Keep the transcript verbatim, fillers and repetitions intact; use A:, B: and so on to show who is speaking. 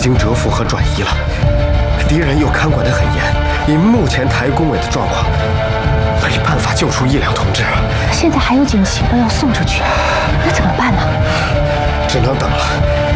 A: 经蛰伏和转移了，敌人又看管得很严。以目前台工委的状况，没办法救出一良同志。
B: 现在还有警情报要送出去，那怎么办呢？
A: 只能等了。